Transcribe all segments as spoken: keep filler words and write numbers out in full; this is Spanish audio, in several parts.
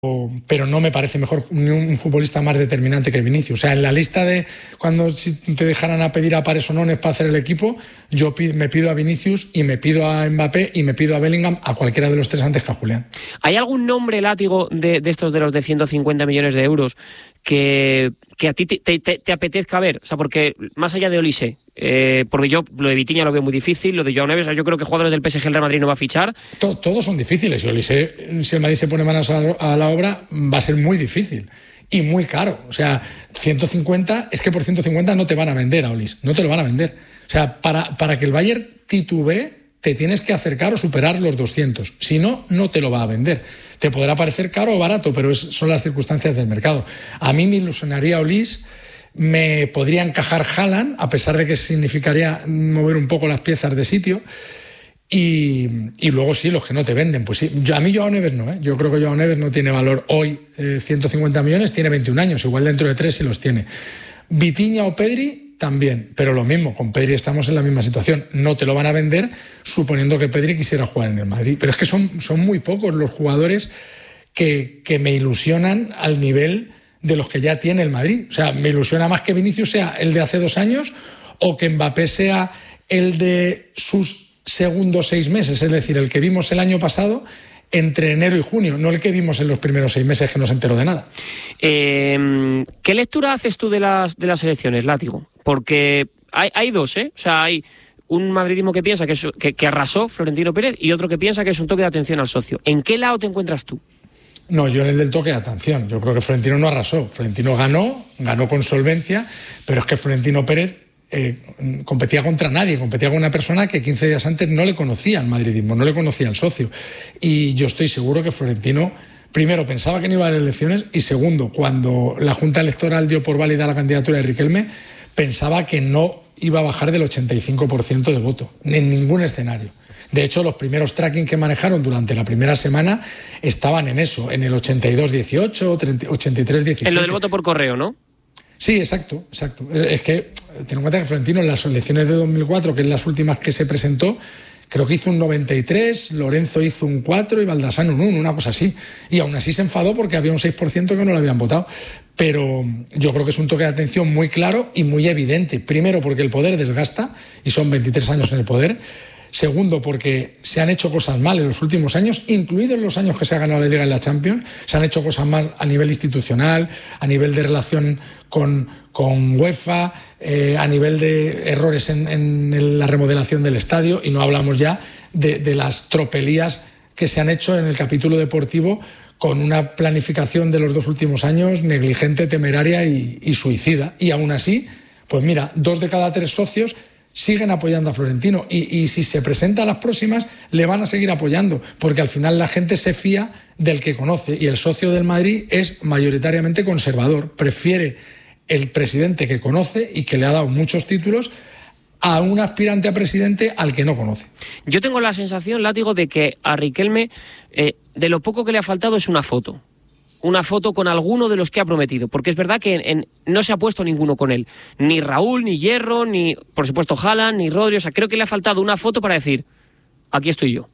pero no me parece mejor ni un futbolista más determinante que Vinicius. O sea, en la lista de cuando si te dejaran a pedir a pares o nones para hacer el equipo, yo me pido a Vinicius y me pido a Mbappé y me pido a Bellingham, a cualquiera de los tres antes que a Julián. ¿Hay algún nombre, Látigo, de, de estos de los de ciento cincuenta millones de euros que, que a ti te, te, te apetezca ver? O sea, porque más allá de Olise, eh, porque yo lo de Vitinha lo veo muy difícil, lo de Joao Neves, yo creo que jugadores del P S G el Real Madrid no va a fichar. Todo, todos son difíciles. Y Olise, si el Madrid se pone manos a, a la obra, va a ser muy difícil y muy caro. O sea, ciento cincuenta, es que por ciento cincuenta no te van a vender a Olise, no te lo van a vender. O sea, para, para que el Bayern titubee, te tienes que acercar o superar los doscientos. Si no, no te lo va a vender. Te podrá parecer caro o barato, pero es, son las circunstancias del mercado. A mí me ilusionaría Olise, me podría encajar Haaland, a pesar de que significaría mover un poco las piezas de sitio. Y, y luego sí, los que no te venden, pues sí. Yo, a mí Joao Neves no, ¿eh? Yo creo que Joao Neves no tiene valor hoy, eh, ciento cincuenta millones, tiene veintiún años, igual dentro de tres sí los tiene. Vitinha o Pedri también, pero lo mismo, con Pedri estamos en la misma situación. No te lo van a vender suponiendo que Pedri quisiera jugar en el Madrid. Pero es que son, son muy pocos los jugadores que, que me ilusionan al nivel de los que ya tiene el Madrid. O sea, me ilusiona más que Vinicius sea el de hace dos años o que Mbappé sea el de sus segundos seis meses, es decir, el que vimos el año pasado entre enero y junio, no el que vimos en los primeros seis meses que no se enteró de nada. Eh, ¿Qué lectura haces tú de las, de las elecciones, Látigo? Porque hay, hay dos, ¿eh? O sea, hay un madridismo que piensa que, es, que, que arrasó Florentino Pérez y otro que piensa que es un toque de atención al socio. ¿En qué lado te encuentras tú? No, yo en el del toque de atención. Yo creo que Florentino no arrasó. Florentino ganó, ganó con solvencia, pero es que Florentino Pérez eh, competía contra nadie, competía con una persona que quince días antes no le conocía al madridismo, no le conocía al socio. Y yo estoy seguro que Florentino, primero, pensaba que no iba a haber elecciones y segundo, cuando la Junta Electoral dio por válida la candidatura de Riquelme, pensaba que no iba a bajar del ochenta y cinco por ciento de voto, en ningún escenario. De hecho, los primeros tracking que manejaron durante la primera semana estaban en eso, en el ochenta y dos dieciocho, ochenta y tres diecisiete. En lo del voto por correo, ¿no? Sí, exacto, exacto. Es que, ten en cuenta que Florentino en las elecciones de dos mil cuatro, que es las últimas que se presentó, creo que hizo un noventa y tres, Lorenzo hizo un cuatro y Baldassán un uno, una cosa así. Y aún así se enfadó porque había un seis por ciento que no lo habían votado. Pero yo creo que es un toque de atención muy claro y muy evidente. Primero, porque el poder desgasta, y son veintitrés años en el poder. Segundo, porque se han hecho cosas mal en los últimos años, incluidos los años que se ha ganado la Liga y la Champions. Se han hecho cosas mal a nivel institucional, a nivel de relación con, con UEFA, eh, a nivel de errores en, en la remodelación del estadio, y no hablamos ya de, de las tropelías que se han hecho en el capítulo deportivo con una planificación de los dos últimos años negligente, temeraria y, y suicida. Y aún así, pues mira, dos de cada tres socios siguen apoyando a Florentino y, y si se presenta a las próximas le van a seguir apoyando, porque al final la gente se fía del que conoce y el socio del Madrid es mayoritariamente conservador, prefiere el presidente que conoce y que le ha dado muchos títulos a un aspirante a presidente al que no conoce. Yo tengo la sensación, Látigo, de que a Riquelme eh, de lo poco que le ha faltado es una foto. Una foto con alguno de los que ha prometido, porque es verdad que en, en, no se ha puesto ninguno con él, ni Raúl, ni Hierro, ni por supuesto Haaland, ni Rodri. O sea, creo que le ha faltado una foto para decir, aquí estoy yo.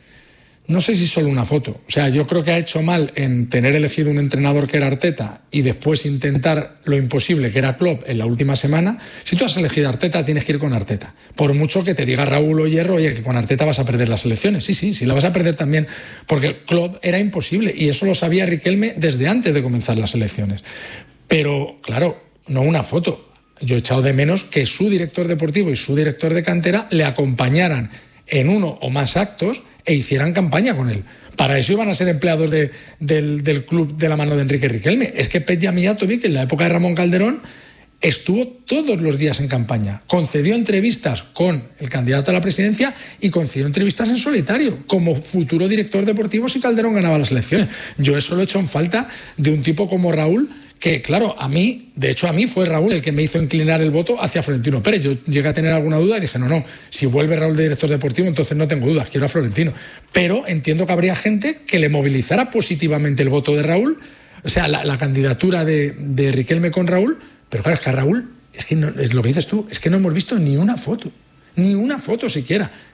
No sé si solo una foto, o sea, yo creo que ha hecho mal en tener elegido un entrenador que era Arteta y después intentar lo imposible que era Klopp en la última semana. Si tú has elegido a Arteta, tienes que ir con Arteta, por mucho que te diga Raúl o Hierro, oye, que con Arteta vas a perder las elecciones. Sí, sí, sí, la vas a perder también, porque Klopp era imposible y eso lo sabía Riquelme desde antes de comenzar las elecciones. Pero, claro, no una foto. Yo he echado de menos que su director deportivo y su director de cantera le acompañaran en uno o más actos e hicieran campaña con él. Para eso iban a ser empleados de, del, del club de la mano de Enrique Riquelme. Es que Petja Mijatovic, en la época de Ramón Calderón, estuvo todos los días en campaña. Concedió entrevistas con el candidato a la presidencia y concedió entrevistas en solitario, como futuro director deportivo si Calderón ganaba las elecciones. Yo eso lo he hecho en falta de un tipo como Raúl, que claro, a mí, de hecho a mí fue Raúl el que me hizo inclinar el voto hacia Florentino Pérez. Yo llegué a tener alguna duda y dije, no, no, si vuelve Raúl de director deportivo, entonces no tengo dudas, quiero a Florentino. Pero entiendo que habría gente que le movilizara positivamente el voto de Raúl, o sea, la, la candidatura de, de Riquelme con Raúl, pero claro, es que a Raúl, es que no, es lo que dices tú, es que no hemos visto ni una foto, ni una foto siquiera.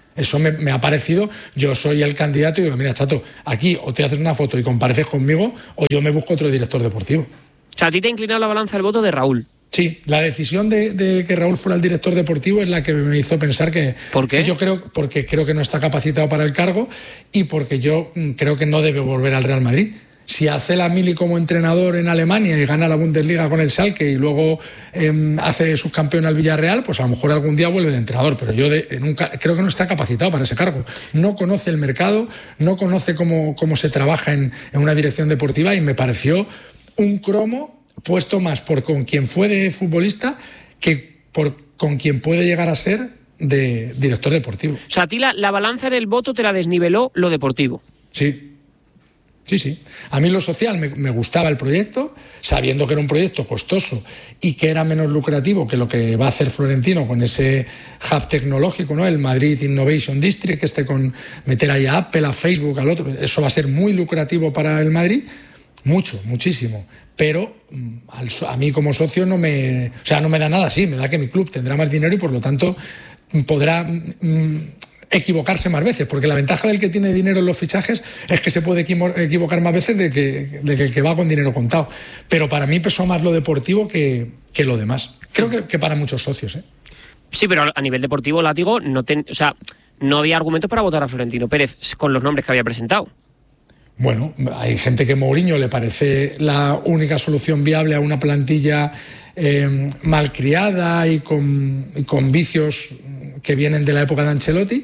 Eso me, me ha parecido, yo soy el candidato y digo, mira, chato, aquí o te haces una foto y compareces conmigo o yo me busco otro director deportivo. O sea, a ti te ha inclinado la balanza el voto de Raúl. Sí, la decisión de, de que Raúl fuera el director deportivo es la que me hizo pensar que... ¿Por qué? Que yo creo, porque creo que no está capacitado para el cargo y porque yo creo que no debe volver al Real Madrid. Si hace la mili como entrenador en Alemania y gana la Bundesliga con el Schalke y luego eh, hace subcampeón al Villarreal, pues a lo mejor algún día vuelve de entrenador, pero yo de, de nunca, creo que no está capacitado para ese cargo. No conoce el mercado, no conoce cómo, cómo se trabaja en, en una dirección deportiva y me pareció un cromo puesto más por con quien fue de futbolista que por con quien puede llegar a ser de director deportivo. O sea, a ti la, la balanza en el voto te la desniveló lo deportivo. Sí. Sí, sí. A mí lo social me, me gustaba el proyecto, sabiendo que era un proyecto costoso y que era menos lucrativo que lo que va a hacer Florentino con ese hub tecnológico, ¿no? El Madrid Innovation District, este con meter ahí a Apple, a Facebook, al otro. Eso va a ser muy lucrativo para el Madrid, mucho, muchísimo. Pero al, a mí como socio no me, o sea, no me da nada, sí, me da que mi club tendrá más dinero y por lo tanto podrá... Mmm, equivocarse más veces, porque la ventaja del que tiene dinero en los fichajes es que se puede equivocar más veces de que, de que el que va con dinero contado. Pero para mí pesó más lo deportivo que, que lo demás. Creo que, que para muchos socios, ¿eh? Sí, pero a nivel deportivo, Látigo, no, ten, o sea, no había argumentos para votar a Florentino Pérez con los nombres que había presentado. Bueno, hay gente que Mourinho le parece la única solución viable a una plantilla eh, malcriada y con, y con vicios que vienen de la época de Ancelotti.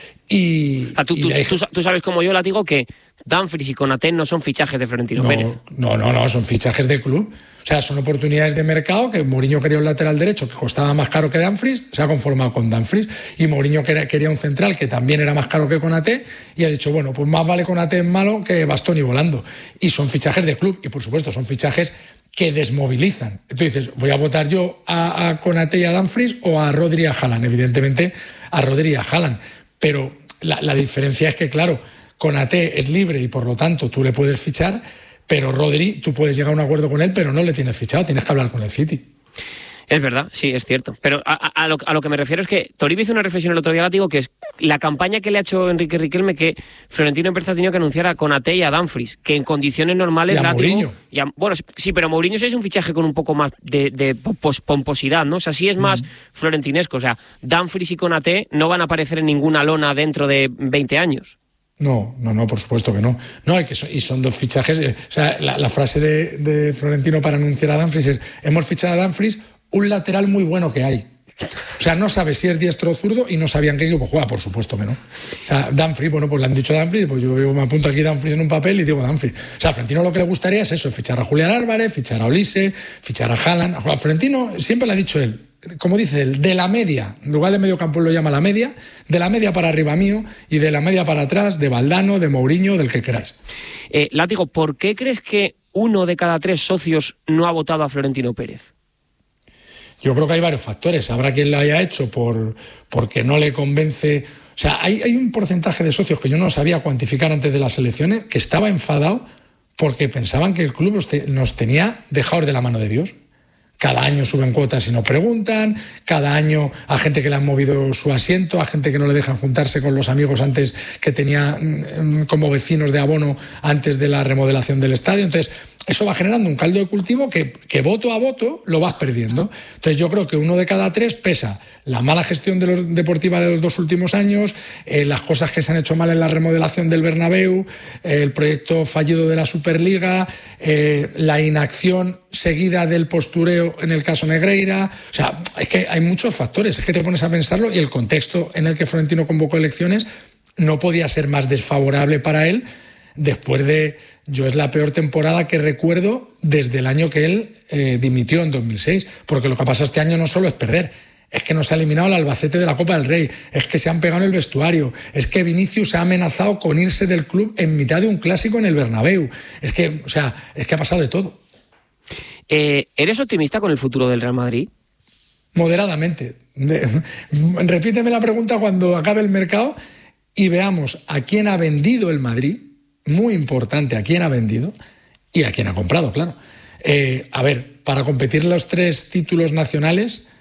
Y, ah, tú, y tú, hay... tú, tú sabes como yo, Látigo, que Dumfries y Konaté no son fichajes de Florentino no, Pérez. No, no, no, son fichajes de club. O sea, son oportunidades de mercado que Mourinho quería un lateral derecho que costaba más caro que Dumfries, se ha conformado con Dumfries, y Mourinho quería un central que también era más caro que Konaté y ha dicho, bueno, pues más vale Konaté en malo que Bastoni volando. Y son fichajes de club y, por supuesto, son fichajes que desmovilizan. Tú dices, voy a votar yo a, a Konaté y a Dumfries o a Rodri y a Haaland. Evidentemente, a Rodri y a Haaland. Pero la, la diferencia es que, claro, Konaté es libre y, por lo tanto, tú le puedes fichar, pero Rodri, tú puedes llegar a un acuerdo con él, pero no le tienes fichado, tienes que hablar con el City. Es verdad, sí, es cierto. Pero a, a, a, lo, a lo que me refiero es que Toribio hizo una reflexión el otro día, Látigo, que es la campaña que le ha hecho Enrique Riquelme, que Florentino Pérez ha tenido que anunciar a Konaté y a Dumfries, que en condiciones normales... Y a Látigo, Mourinho. Y a, bueno, sí, pero Mourinho sí es un fichaje con un poco más de, de pomposidad, ¿no? O sea, sí es más mm. florentinesco. O sea, Dumfries y Konaté no van a aparecer en ninguna lona dentro de veinte años. No, no, no, por supuesto que no. No, y, que son, y son dos fichajes. Eh, o sea, la, la frase de, de Florentino para anunciar a Dumfries es: hemos fichado a Dumfries, un lateral muy bueno que hay. O sea, no sabe si es diestro o zurdo y no sabían qué equipo juega, por supuesto que no. O sea, Dumfries, bueno, pues le han dicho a Dumfries, pues yo me apunto aquí Dumfries en un papel y digo Dumfries. O sea, a Florentino lo que le gustaría es eso, fichar a Julián Álvarez, fichar a Olise, fichar a Haaland. A Florentino siempre le ha dicho él, como dice él, de la media, en lugar de medio campo él lo llama la media, de la media para arriba mío y de la media para atrás de Valdano, de Mourinho, del que queráis. Eh, Látigo, ¿por qué crees que uno de cada tres socios no ha votado a Florentino Pérez? Yo creo que hay varios factores. Habrá quien lo haya hecho por, porque no le convence. O sea, hay, hay un porcentaje de socios que yo no sabía cuantificar antes de las elecciones que estaba enfadado porque pensaban que el club nos tenía dejados de la mano de Dios. Cada año suben cuotas y no preguntan, cada año a gente que le han movido su asiento, a gente que no le dejan juntarse con los amigos antes que tenía como vecinos de abono antes de la remodelación del estadio. Entonces, eso va generando un caldo de cultivo que, que voto a voto lo vas perdiendo. Entonces, yo creo que uno de cada tres pesa la mala gestión de los, deportiva de los dos últimos años, eh, las cosas que se han hecho mal en la remodelación del Bernabéu, eh, el proyecto fallido de la Superliga, eh, la inacción seguida del postureo en el caso Negreira. O sea, es que hay muchos factores, es que te pones a pensarlo y el contexto en el que Florentino convocó elecciones no podía ser más desfavorable para él después de... Yo es la peor temporada que recuerdo desde el año que él eh, dimitió en dos mil seis, porque lo que ha pasado este año no solo es perder, es que nos ha eliminado el Albacete de la Copa del Rey, es que se han pegado en el vestuario, es que Vinicius se ha amenazado con irse del club en mitad de un clásico en el Bernabéu. Es que, o sea, es que ha pasado de todo. Eh, ¿Eres optimista con el futuro del Real Madrid? Moderadamente. De, repíteme la pregunta cuando acabe el mercado y veamos a quién ha vendido el Madrid, muy importante a quién ha vendido y a quién ha comprado, claro. Eh, a ver, para competir los tres títulos nacionales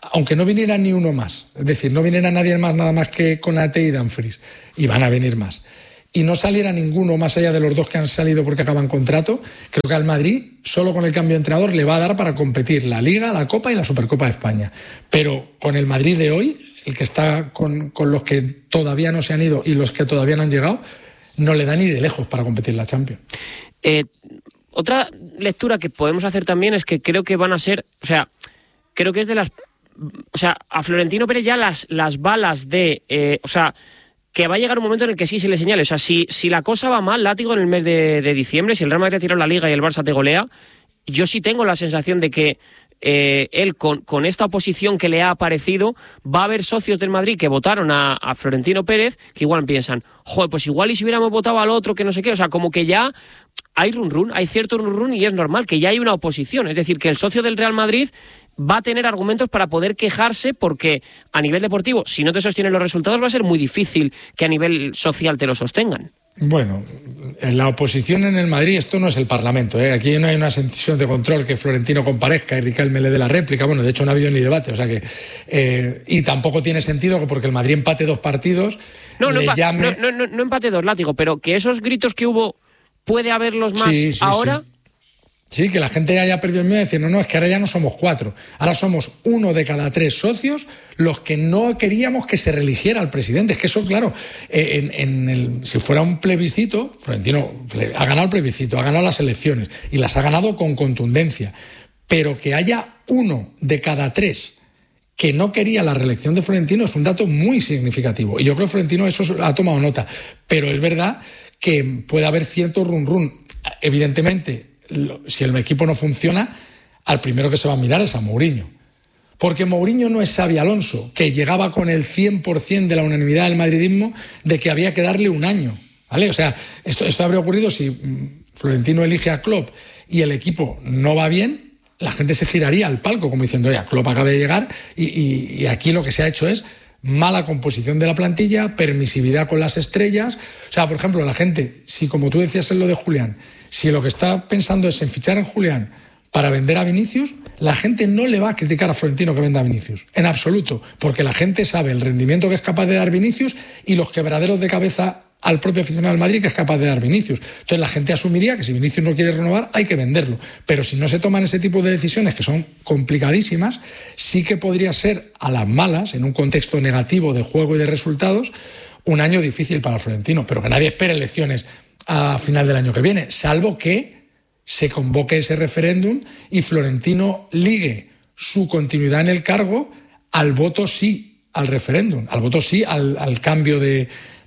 aunque no viniera ni uno más, es decir, no viniera nadie más nada más que Konaté y Dumfries, y van a venir más, y no saliera ninguno más allá de los dos que han salido porque acaban contrato, creo que al Madrid, solo con el cambio de entrenador, le va a dar para competir la Liga, la Copa y la Supercopa de España. Pero con el Madrid de hoy, el que está con, con los que todavía no se han ido y los que todavía no han llegado, no le da ni de lejos para competir la Champions. Eh, otra lectura que podemos hacer también es que creo que van a ser, o sea, creo que es de las, o sea, a Florentino Pérez ya las, las balas de, eh, o sea, que va a llegar un momento en el que sí se le señale. O sea, si, si la cosa va mal, látigo en el mes de, de diciembre, si el Real Madrid ha tirado la Liga y el Barça te golea, yo sí tengo la sensación de que eh, él, con, con esta oposición que le ha aparecido, va a haber socios del Madrid que votaron a, a Florentino Pérez, que igual piensan, joder, pues igual y si hubiéramos votado al otro que no sé qué. O sea, como que ya hay run run, hay cierto run run y es normal que ya hay una oposición. Es decir, que el socio del Real Madrid va a tener argumentos para poder quejarse, porque a nivel deportivo, si no te sostienen los resultados, va a ser muy difícil que a nivel social te lo sostengan. Bueno, en la oposición en el Madrid, esto no es el Parlamento, ¿eh? Aquí no hay una sesión de control que Florentino comparezca y Riquelme le dé la réplica. Bueno, de hecho no ha habido ni debate, o sea que eh, y tampoco tiene sentido que porque el Madrid empate dos partidos no, no, le llame... no, no, no empate dos, látigo, pero que esos gritos que hubo, ¿puede haberlos más sí, sí, ahora? Sí. Sí, que la gente haya perdido el miedo de decir, no, no, es que ahora ya no somos cuatro. Ahora somos uno de cada tres socios los que no queríamos que se reeligiera al presidente. Es que eso, claro, en, en el, si fuera un plebiscito, Florentino ha ganado el plebiscito, ha ganado las elecciones y las ha ganado con contundencia. Pero que haya uno de cada tres que no quería la reelección de Florentino es un dato muy significativo. Y yo creo que Florentino eso ha tomado nota. Pero es verdad que puede haber cierto run run. Evidentemente, si el equipo no funciona, al primero que se va a mirar es a Mourinho. Porque Mourinho no es Xabi Alonso, que llegaba con el cien por ciento de la unanimidad del madridismo de que había que darle un año, ¿vale? O sea, esto, esto habría ocurrido si Florentino elige a Klopp y el equipo no va bien, la gente se giraría al palco como diciendo, oye, Klopp acaba de llegar y, y, y aquí lo que se ha hecho es mala composición de la plantilla, permisividad con las estrellas. O sea, por ejemplo, la gente, si como tú decías en lo de Julián, si lo que está pensando es en fichar en Julián para vender a Vinicius, la gente no le va a criticar a Florentino que venda a Vinicius, en absoluto, porque la gente sabe el rendimiento que es capaz de dar Vinicius y los quebraderos de cabeza al propio aficionado del Madrid que es capaz de dar Vinicius. Entonces la gente asumiría que si Vinicius no quiere renovar hay que venderlo, pero si no se toman ese tipo de decisiones que son complicadísimas, sí que podría ser a las malas, en un contexto negativo de juego y de resultados, un año difícil para Florentino, pero que nadie espere elecciones a final del año que viene, salvo que se convoque ese referéndum y Florentino ligue su continuidad en el cargo al voto sí al referéndum, al voto sí al, al cambio de,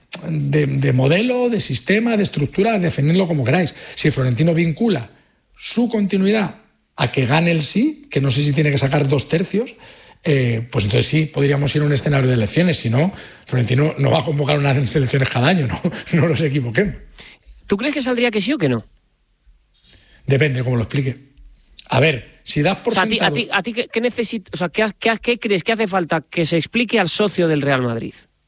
de, de modelo, de sistema, de estructura, definirlo como queráis. Si Florentino vincula su continuidad a que gane el sí, que no sé si tiene que sacar dos tercios, eh, pues entonces sí, podríamos ir a un escenario de elecciones. Si no, Florentino no va a convocar unas elecciones cada año, no, no nos equivoquemos. ¿Tú crees que saldría que sí o que no? Depende, como lo explique. A ver, si das por o sea, sentado... ¿A ti, a ti, a ti qué, necesita, o sea, ¿qué, qué, qué crees que hace falta que se explique al socio del Real Madrid?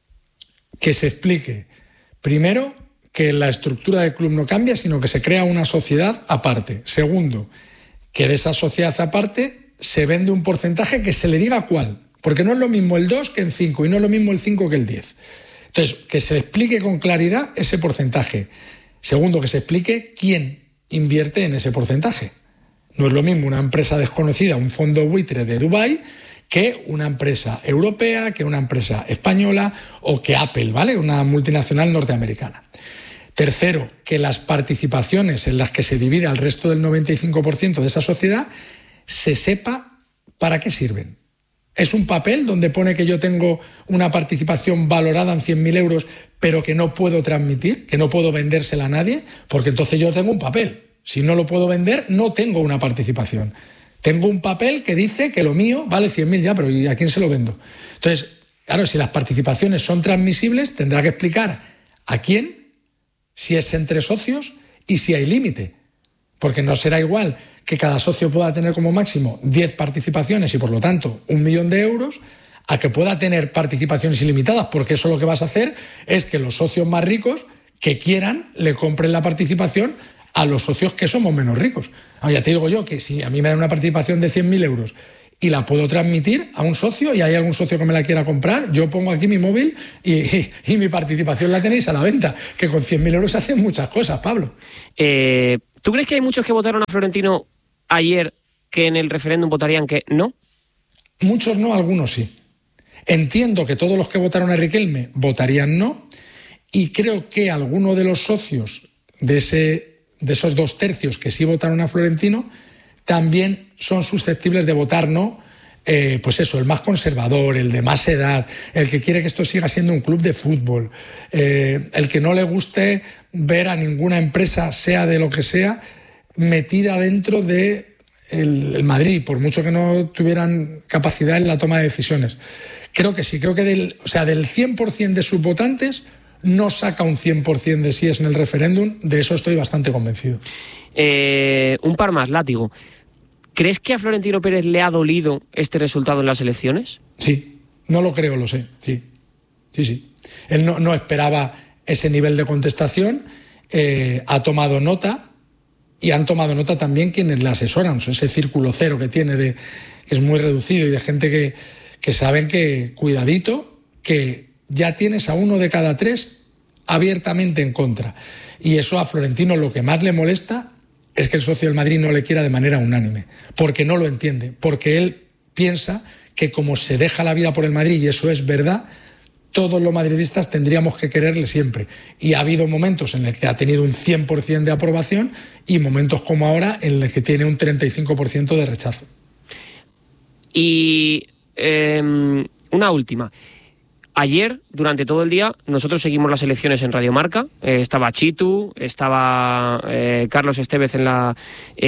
Que se explique, primero, que la estructura del club no cambia, sino que se crea una sociedad aparte. Segundo, que de esa sociedad aparte se vende un porcentaje que se le diga cuál. Porque no es lo mismo el dos que el cinco y no es lo mismo el cinco que el diez. Entonces, que se explique con claridad ese porcentaje. Segundo, que se explique quién invierte en ese porcentaje. No es lo mismo una empresa desconocida, un fondo buitre de Dubái, que una empresa europea, que una empresa española o que Apple, ¿vale? Una multinacional norteamericana. Tercero, que las participaciones en las que se divide al resto del noventa y cinco por ciento de esa sociedad se sepa para qué sirven. Es un papel donde pone que yo tengo una participación valorada en cien mil euros, pero que no puedo transmitir, que no puedo vendérsela a nadie, porque entonces yo tengo un papel. Si no lo puedo vender, no tengo una participación. Tengo un papel que dice que lo mío vale cien mil ya, pero ¿y a quién se lo vendo? Entonces, claro, si las participaciones son transmisibles, tendrá que explicar a quién, si es entre socios y si hay límite. Porque no será igual que cada socio pueda tener como máximo diez participaciones y por lo tanto un millón de euros, a que pueda tener participaciones ilimitadas, porque eso lo que vas a hacer es que los socios más ricos que quieran le compren la participación a los socios que somos menos ricos. Ah, ya te digo yo que si a mí me dan una participación de cien mil euros y la puedo transmitir a un socio, y hay algún socio que me la quiera comprar, yo pongo aquí mi móvil y, y, y mi participación la tenéis a la venta, que con cien mil euros se hacen muchas cosas, Pablo. Eh, ¿Tú crees que hay muchos que votaron a Florentino ayer que en el referéndum votarían que no? Muchos no, algunos sí. Entiendo que todos los que votaron a Riquelme votarían no, y creo que algunos de los socios de, ese, de esos dos tercios que sí votaron a Florentino también son susceptibles de votar no, eh, pues eso, el más conservador, el de más edad, el que quiere que esto siga siendo un club de fútbol, eh, el que no le guste ver a ninguna empresa, sea de lo que sea, metida dentro de el, el Madrid, por mucho que no tuvieran capacidad en la toma de decisiones. Creo que sí, creo que del, o sea, del cien por ciento de sus votantes no saca un cien por ciento de síes en el referéndum, de eso estoy bastante convencido. Eh, un par más, Látigo. ¿Crees que a Florentino Pérez le ha dolido este resultado en las elecciones? Sí, no lo creo, lo sé, sí. Sí, sí. Él no, no esperaba ese nivel de contestación, eh, ha tomado nota, y han tomado nota también quienes le asesoran, ese círculo cero que tiene, de, que es muy reducido, y de gente que, que saben que, cuidadito, que ya tienes a uno de cada tres abiertamente en contra. Y eso a Florentino lo que más le molesta es que el socio del Madrid no le quiera de manera unánime, porque no lo entiende, porque él piensa que como se deja la vida por el Madrid, y eso es verdad, todos los madridistas tendríamos que quererle siempre. Y ha habido momentos en los que ha tenido un cien por ciento de aprobación y momentos como ahora en los que tiene un treinta y cinco por ciento de rechazo. Y eh, una última. Ayer, durante todo el día, nosotros seguimos las elecciones en Radio Marca. Eh, estaba Chitu, estaba eh, Carlos Estevez en la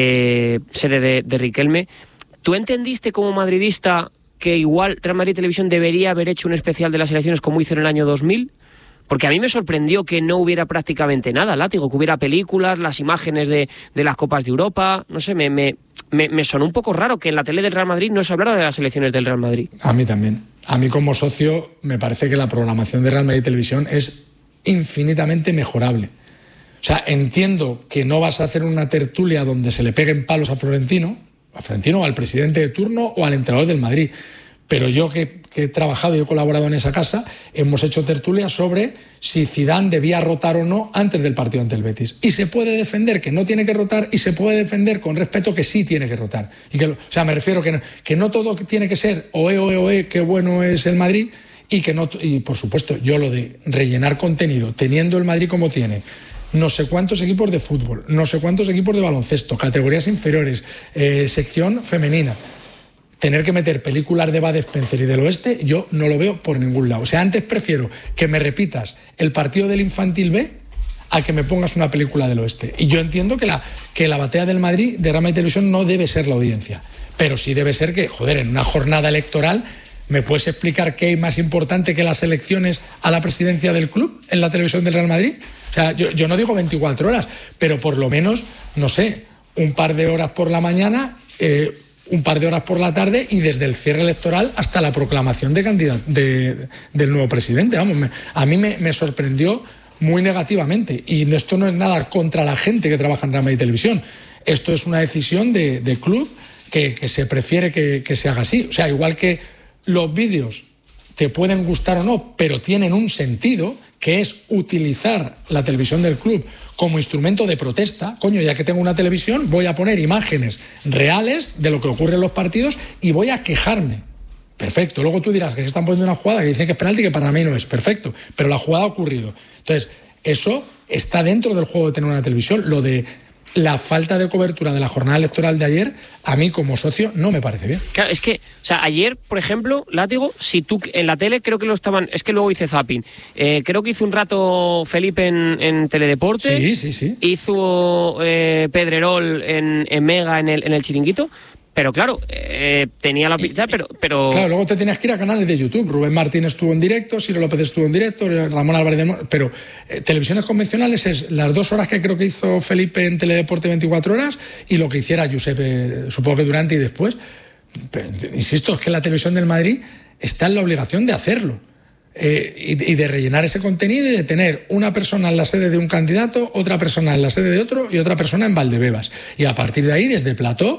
eh, sede de, de Riquelme. ¿Tú entendiste como madridista que igual Real Madrid Televisión debería haber hecho un especial de las elecciones como hizo en el año dos mil? Porque a mí me sorprendió que no hubiera prácticamente nada, Látigo, que hubiera películas, las imágenes de, de las Copas de Europa. No sé, me, me, me, me sonó un poco raro que en la tele del Real Madrid no se hablara de las elecciones del Real Madrid. A mí también. A mí como socio me parece que la programación de Real Madrid Televisión es infinitamente mejorable. O sea, entiendo que no vas a hacer una tertulia donde se le peguen palos a Florentino, a Florentino o al presidente de turno o al entrenador del Madrid. Pero yo que, que he trabajado y he colaborado en esa casa, hemos hecho tertulias sobre si Zidane debía rotar o no antes del partido ante el Betis. Y se puede defender que no tiene que rotar, y se puede defender con respeto que sí tiene que rotar. Y que, o sea, me refiero que no, que no todo tiene que ser oe, oe, oe, qué bueno es el Madrid, y que no, y por supuesto, yo lo de rellenar contenido, teniendo el Madrid como tiene, no sé cuántos equipos de fútbol, no sé cuántos equipos de baloncesto, categorías inferiores, eh, sección femenina, tener que meter películas de Bud Spencer y del Oeste, yo no lo veo por ningún lado. O sea, antes prefiero que me repitas el partido del Infantil B a que me pongas una película del Oeste. Y yo entiendo que la, que la batea del Madrid, de Real Madrid Televisión, no debe ser la audiencia. Pero sí debe ser que, joder, en una jornada electoral, ¿me puedes explicar qué hay más importante que las elecciones a la presidencia del club en la televisión del Real Madrid? O sea, yo, yo no digo veinticuatro horas, pero por lo menos, no sé, un par de horas por la mañana, eh, un par de horas por la tarde, y desde el cierre electoral hasta la proclamación de candidato de, del nuevo presidente. Vamos, me, a mí me, me sorprendió muy negativamente, y esto no es nada contra la gente que trabaja en Real Madrid Televisión. Esto es una decisión de, de club que, que se prefiere que, que se haga así. O sea, igual que los vídeos te pueden gustar o no, pero tienen un sentido, que es utilizar la televisión del club como instrumento de protesta. Coño, ya que tengo una televisión, voy a poner imágenes reales de lo que ocurre en los partidos y voy a quejarme. Perfecto. Luego tú dirás que están poniendo una jugada que dicen que es penalti, que para mí no es. Perfecto. Pero la jugada ha ocurrido. Entonces, eso está dentro del juego de tener una televisión. Lo de la falta de cobertura de la jornada electoral de ayer, a mí como socio no me parece bien. Claro, es que, o sea, ayer, por ejemplo, Látigo, si tú en la tele creo que lo estaban, es que luego hice zapping, eh, creo que hizo un rato Felipe en, en Teledeporte, sí, sí, sí. hizo eh, Pedrerol en, en Mega en el, en el Chiringuito. Pero claro, eh, tenía la pinta, pero, pero... Claro, luego te tenías que ir a canales de YouTube. Rubén Martín estuvo en directo, Ciro López estuvo en directo, Ramón Álvarez de Mo... Pero eh, televisiones convencionales es las dos horas que creo que hizo Felipe en Teledeporte, veinticuatro horas, y lo que hiciera Giuseppe, supongo que durante y después. Pero, insisto, es que la televisión del Madrid está en la obligación de hacerlo. Eh, y, y de rellenar ese contenido, y de tener una persona en la sede de un candidato, otra persona en la sede de otro y otra persona en Valdebebas. Y a partir de ahí, desde plató,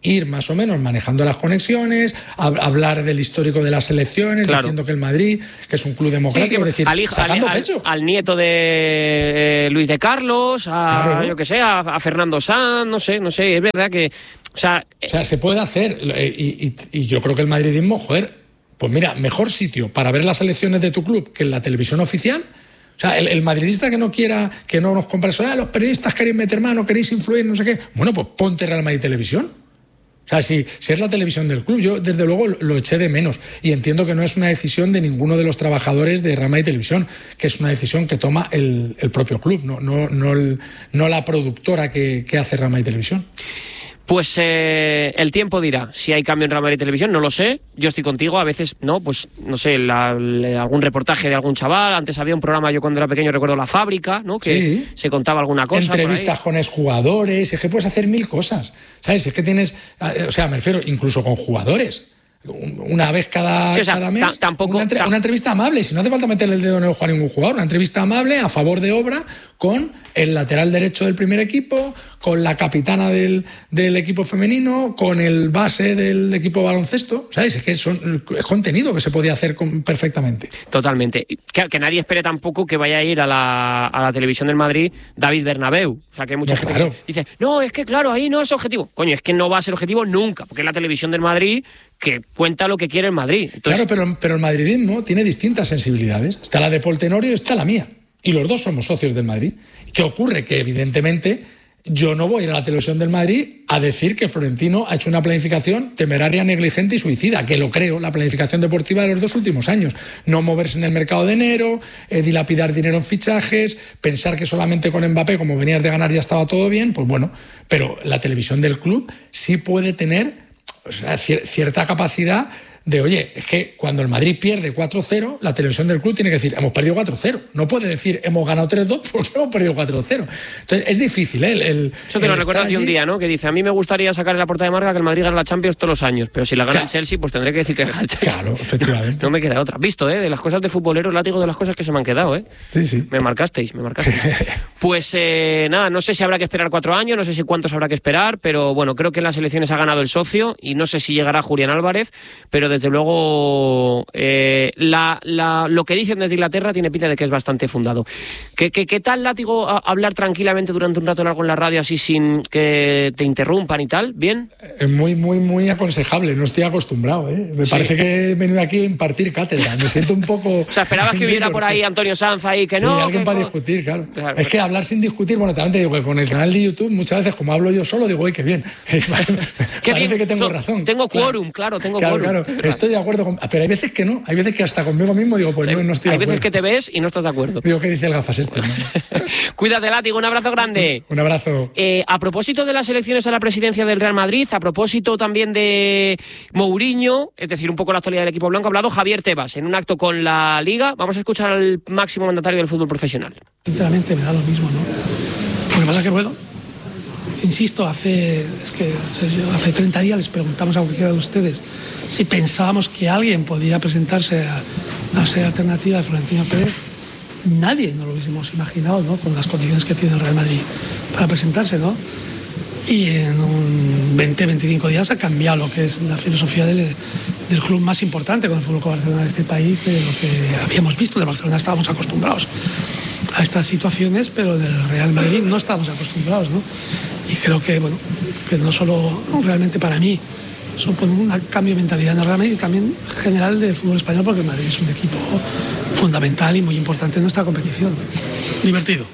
ir más o menos manejando las conexiones, hab- hablar del histórico de las elecciones, claro. diciendo que el Madrid, que es un club democrático, Sí, es decir, al, hijo, sacando al, pecho. al, al nieto de eh, Luis de Carlos, a Claro. yo que sé, a, a Fernando Sanz, no sé, no sé, es verdad que, o sea, O sea, se puede hacer, eh, y, y, y yo creo que el madridismo, joder, pues mira, mejor sitio para ver las elecciones de tu club que en la televisión oficial. O sea, el, el madridista que no quiera, que no nos compre eso, ah, los periodistas queréis meter mano, queréis influir, no sé qué. Bueno, pues ponte Real Madrid Televisión. O sea, si, si es la televisión del club, yo desde luego lo, lo eché de menos. Y entiendo que no es una decisión de ninguno de los trabajadores de Real Madrid Televisión, que es una decisión que toma el, el propio club, no, no, no, el, no la productora que, que hace Real Madrid Televisión. Pues eh, el tiempo dirá si hay cambio en Real Madrid Televisión, no lo sé, yo estoy contigo, a veces, no, pues no sé, la, la, algún reportaje de algún chaval, antes había un programa, yo cuando era pequeño recuerdo La Fábrica, ¿no? Que sí. Se contaba alguna cosa. Entrevistas con exjugadores, es que puedes hacer mil cosas, ¿sabes? Es que tienes, o sea, me refiero incluso con jugadores. Una vez cada, sí, o sea, cada mes, tampoco, una, entre, una entrevista amable, si no hace falta meterle el dedo en el ojo a ningún jugador, una entrevista amable a favor de obra con el lateral derecho del primer equipo, con la capitana del, del equipo femenino, con el base del equipo de baloncesto, ¿sabes? Es que son, es contenido que se podía hacer con, perfectamente. Totalmente. Que, que nadie espere tampoco que vaya a ir a la, a la televisión del Madrid David Bernabéu. O sea, que mucha no, gente claro. dice, no, es que claro, ahí no es objetivo. Coño, es que no va a ser objetivo nunca, porque es la televisión del Madrid que cuenta lo que quiere el Madrid. Entonces... Claro, pero, pero el madridismo tiene distintas sensibilidades. Está la de Paul Tenorio y está la mía. Y los dos somos socios del Madrid. ¿Qué ocurre? Que evidentemente yo no voy a ir a la televisión del Madrid a decir que Florentino ha hecho una planificación temeraria, negligente y suicida, que lo creo, la planificación deportiva de los dos últimos años. No moverse en el mercado de enero, eh, dilapidar dinero en fichajes, pensar que solamente con Mbappé, como venías de ganar, ya estaba todo bien, pues bueno, pero la televisión del club sí puede tener, o sea, cierta capacidad de, oye, es que cuando el Madrid pierde cuatro cero, la televisión del club tiene que decir, hemos perdido cuatro cero. No puede decir, hemos ganado tres dos porque hemos perdido cuatro cero. Entonces, es difícil, ¿eh? El, el, Eso te lo recuerdo a ti un día, ¿no? Que dice, a mí me gustaría sacar en la portada de marca que el Madrid gane la Champions todos los años, pero si la gana claro. el Chelsea, pues tendré que decir que gana el Chelsea. Claro, efectivamente. No me queda otra. Visto, ¿eh? De las cosas de futbolero, el látigo de las cosas que se me han quedado, ¿eh? Sí, sí. Me marcasteis, me marcasteis. Pues eh, nada, no sé si habrá que esperar cuatro años, no sé si cuántos habrá que esperar, pero bueno, creo que en las elecciones ha ganado el socio y no sé si llegará Julián Álvarez, pero desde luego Eh, la, la, lo que dicen desde Inglaterra tiene pinta de que es bastante fundado. ¿Qué, qué, qué tal, Látigo, a hablar tranquilamente durante un rato largo en la radio así sin que te interrumpan y tal? ¿Bien? Es muy, muy, muy aconsejable. No estoy acostumbrado, ¿eh? Me sí. parece que he venido aquí a impartir cátedra. Me siento un poco... O sea, esperabas que hubiera por ahí Antonio Sanz ahí, que sí, no... alguien que para no... discutir, claro. claro. Es que hablar sin discutir, bueno, también te digo que con el canal de YouTube muchas veces, como hablo yo solo, digo, uy, qué bien. Qué parece bien. que tengo no, razón. Tengo quórum, claro, claro tengo claro, quórum. Claro, estoy de acuerdo con... Pero hay veces que no, hay veces que hasta conmigo mismo digo, pues sí, no, no estoy de acuerdo. Hay acuerdo. veces que te ves y no estás de acuerdo. Digo, ¿qué dice el gafas este? ¿no? Cuídate, Látigo, un abrazo grande. Un abrazo. Eh, a propósito de las elecciones a la presidencia del Real Madrid, a propósito también de Mourinho, es decir, un poco la actualidad del equipo blanco, ha hablado Javier Tebas en un acto con la Liga. Vamos a escuchar al máximo mandatario del fútbol profesional. Sinceramente me da lo mismo, ¿no? Lo que pasa es que, bueno, insisto, hace, es que hace treinta días les preguntamos a cualquiera de ustedes si pensábamos que alguien podía presentarse a, a ser alternativa de Florentino Pérez. Nadie nos lo hubiésemos imaginado, ¿no? Con las condiciones que tiene el Real Madrid para presentarse, ¿no? Y en un veinte a veinticinco días ha cambiado lo que es la filosofía del, del club más importante con el Fútbol Club Barcelona de este país, de lo que habíamos visto. De Barcelona estábamos acostumbrados a estas situaciones, pero del Real Madrid no estábamos acostumbrados, ¿no? Y creo que, bueno, que no solo realmente para mí supone un cambio de mentalidad en el Real Madrid, y también general del fútbol español, porque el Madrid es un equipo fundamental y muy importante en nuestra competición. Divertido.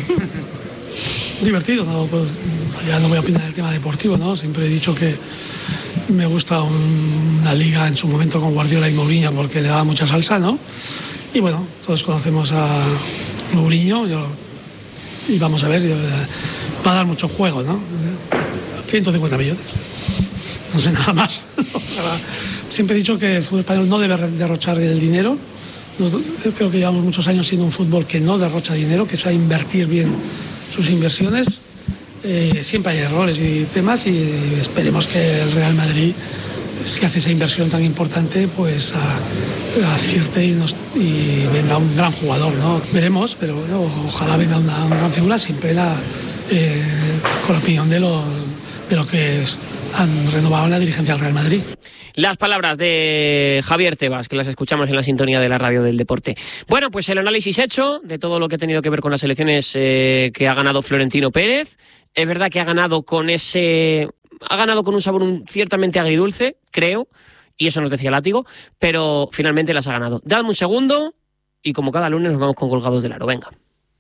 Divertido, ¿no? Pues ya no voy a opinar del tema deportivo, ¿no? Siempre he dicho que me gusta un, una liga en su momento con Guardiola y Mourinho porque le daba mucha salsa, ¿no? Y bueno, todos conocemos a Mourinho, yo, y vamos a ver, yo, va a dar mucho juego, ¿no? ciento cincuenta millones. No sé nada más. Siempre he dicho que el fútbol español no debe derrochar el dinero. Creo que llevamos muchos años siendo un fútbol que no derrocha dinero, que sabe invertir bien sus inversiones. Eh, siempre hay errores y temas, y esperemos que el Real Madrid, si hace esa inversión tan importante, pues a, acierte y, nos, y venga un gran jugador, ¿no? Veremos, pero bueno, ojalá venga una, una gran figura, siempre la, eh, con la opinión de los de lo que es, han renovado en la dirigencia del Real Madrid. Las palabras de Javier Tebas, que las escuchamos en la sintonía de la radio del deporte. Bueno, pues el análisis hecho de todo lo que ha tenido que ver con las elecciones eh, que ha ganado Florentino Pérez. Es verdad que ha ganado con ese... ha ganado con un sabor un, ciertamente agridulce, creo, y eso nos decía Látigo, pero finalmente las ha ganado. Dadme un segundo y como cada lunes nos vamos con Colgados del Aro. Venga.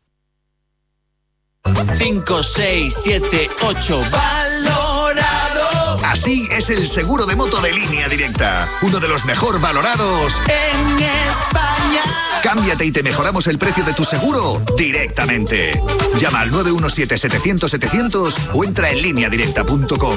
cinco, seis, siete, ocho, valorado. Así es el seguro de moto de Línea Directa, uno de los mejor valorados en España. Cámbiate y te mejoramos el precio de tu seguro directamente. Llama al nueve uno siete, setecientos, setecientos o entra en línea directa punto com.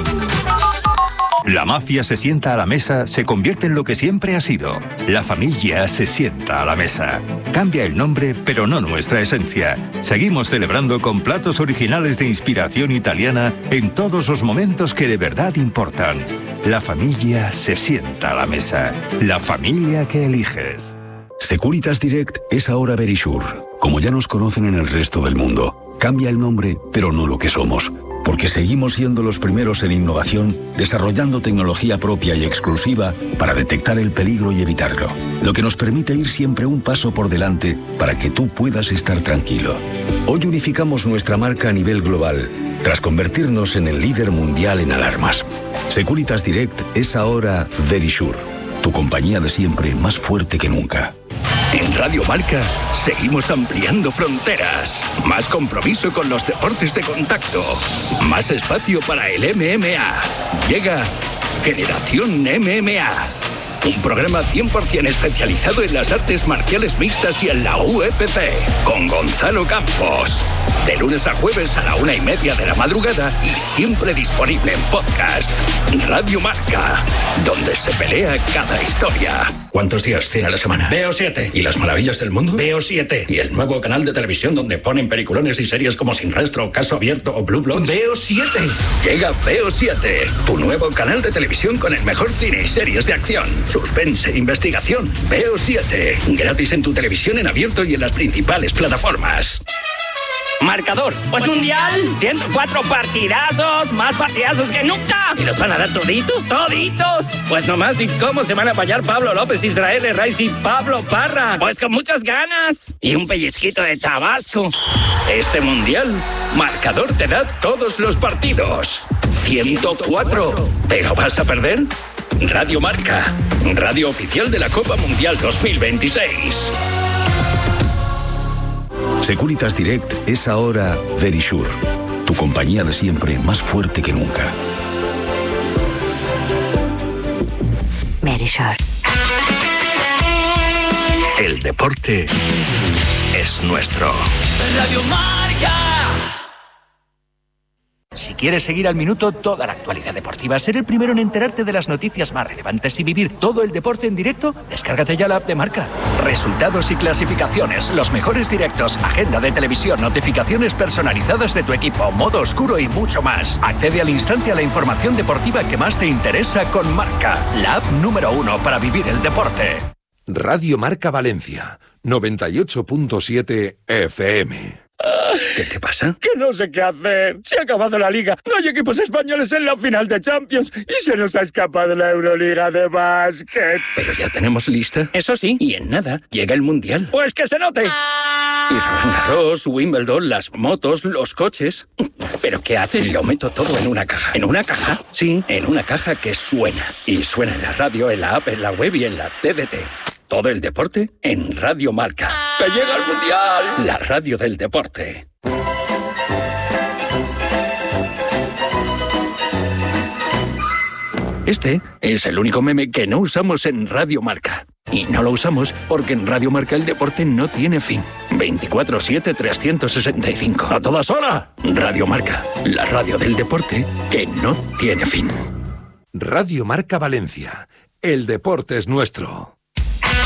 La mafia se sienta a la mesa, se convierte en lo que siempre ha sido. La familia se sienta a la mesa. Cambia el nombre, pero no nuestra esencia. Seguimos celebrando con platos originales de inspiración italiana en todos los momentos que de verdad importan. La familia se sienta a la mesa. La familia que eliges. Securitas Direct es ahora Verisure. Como ya nos conocen en el resto del mundo, cambia el nombre, pero no lo que somos. Porque seguimos siendo los primeros en innovación, desarrollando tecnología propia y exclusiva para detectar el peligro y evitarlo. Lo que nos permite ir siempre un paso por delante para que tú puedas estar tranquilo. Hoy unificamos nuestra marca a nivel global, tras convertirnos en el líder mundial en alarmas. Securitas Direct es ahora Verisure, tu compañía de siempre más fuerte que nunca. En Radio Marca seguimos ampliando fronteras. Más compromiso con los deportes de contacto. Más espacio para el M M A. Llega Generación M M A. Un programa cien por ciento especializado en las artes marciales mixtas y en la U F C. Con Gonzalo Campos. De lunes a jueves a la una y media de la madrugada y siempre disponible en podcast. Radio Marca, donde se pelea cada historia. ¿Cuántos días tiene la semana? Veo siete. ¿Y las maravillas del mundo? Veo siete. ¿Y el nuevo canal de televisión donde ponen peliculones y series como Sin Rastro, Caso Abierto o Blue Bloods? Veo siete. Llega Veo siete, tu nuevo canal de televisión con el mejor cine y series de acción, suspense e investigación. Veo siete. Gratis en tu televisión en abierto y en las principales plataformas. Marcador, pues mundial, ciento cuatro partidazos, más partidazos que nunca. ¿Y los van a dar toditos? ¡Toditos! Pues nomás, ¿y cómo se van a apañar Pablo López, Israel Herraiz y Pablo Parra? Pues con muchas ganas. Y un pellizquito de Tabasco. Este mundial, Marcador te da todos los partidos. ciento cuatro. ¿Pero vas a perder? Radio Marca, radio oficial de la Copa Mundial dos mil veintiséis. Securitas Direct es ahora Verisure, tu compañía de siempre más fuerte que nunca. Verisure. El deporte es nuestro. Radio Marca. Si quieres seguir al minuto toda la actualidad deportiva, ser el primero en enterarte de las noticias más relevantes y vivir todo el deporte en directo, descárgate ya la app de Marca. Resultados y clasificaciones, los mejores directos, agenda de televisión, notificaciones personalizadas de tu equipo, modo oscuro y mucho más. Accede al instante a la información deportiva que más te interesa con Marca, la app número uno para vivir el deporte. Radio Marca Valencia, noventa y ocho punto siete F M. ¿Qué te pasa? Que no sé qué hacer. Se ha acabado la liga. No hay equipos españoles en la final de Champions. Y se nos ha escapado la Euroliga de básquet. Pero ya tenemos lista. Eso sí. Y en nada llega el Mundial. Pues que se note. Y Roland Garros, Wimbledon, las motos, los coches. ¿Pero qué haces? Lo meto todo en una caja. ¿En una caja? Sí, en una caja que suena. Y suena en la radio, en la app, en la web y en la T D T. Todo el deporte en Radio Marca. ¡Que llega el Mundial! La radio del deporte. Este es el único meme que no usamos en Radio Marca. Y no lo usamos porque en Radio Marca el deporte no tiene fin. veinticuatro siete trescientos sesenta y cinco. ¡A todas horas! Radio Marca, la radio del deporte que no tiene fin. Radio Marca Valencia. El deporte es nuestro.